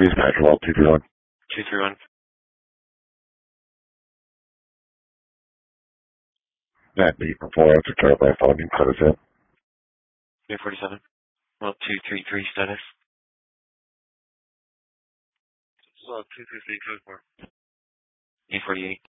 Dispatch, well, 231. 231. That beat before after Terrible Funding cut us in. 347. Well, 233 status. So 233 code for. 848.